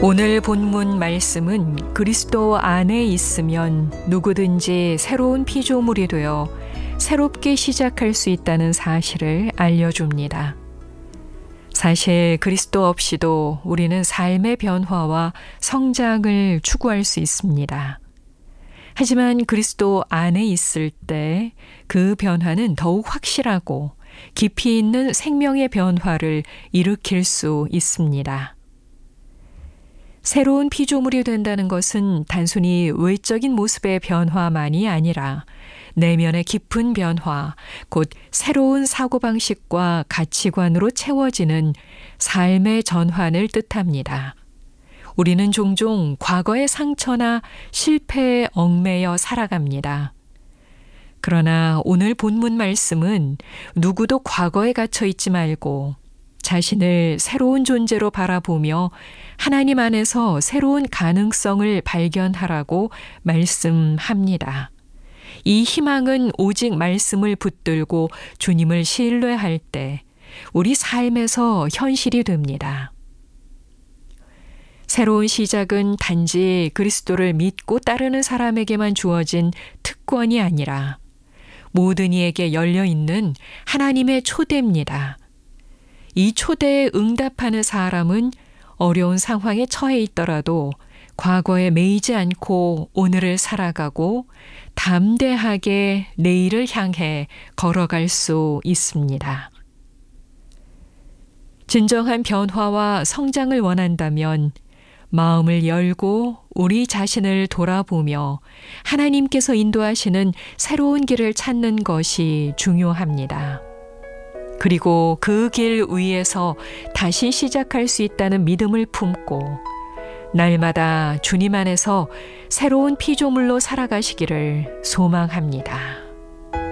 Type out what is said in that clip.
오늘 본문 말씀은 그리스도 안에 있으면 누구든지 새로운 피조물이 되어 새롭게 시작할 수 있다는 사실을 알려줍니다. 사실 그리스도 없이도 우리는 삶의 변화와 성장을 추구할 수 있습니다. 하지만 그리스도 안에 있을 때 그 변화는 더욱 확실하고 깊이 있는 생명의 변화를 일으킬 수 있습니다. 새로운 피조물이 된다는 것은 단순히 외적인 모습의 변화만이 아니라 내면의 깊은 변화, 곧 새로운 사고방식과 가치관으로 채워지는 삶의 전환을 뜻합니다. 우리는 종종 과거의 상처나 실패에 얽매여 살아갑니다. 그러나 오늘 본문 말씀은 누구도 과거에 갇혀 있지 말고 자신을 새로운 존재로 바라보며 하나님 안에서 새로운 가능성을 발견하라고 말씀합니다. 이 희망은 오직 말씀을 붙들고 주님을 신뢰할 때 우리 삶에서 현실이 됩니다. 새로운 시작은 단지 그리스도를 믿고 따르는 사람에게만 주어진 특권이 아니라 모든 이에게 열려있는 하나님의 초대입니다. 이 초대에 응답하는 사람은 어려운 상황에 처해 있더라도 과거에 매이지 않고 오늘을 살아가고 담대하게 내일을 향해 걸어갈 수 있습니다. 진정한 변화와 성장을 원한다면 마음을 열고 우리 자신을 돌아보며 하나님께서 인도하시는 새로운 길을 찾는 것이 중요합니다. 그리고 그 길 위에서 다시 시작할 수 있다는 믿음을 품고 날마다 주님 안에서 새로운 피조물로 살아가시기를 소망합니다.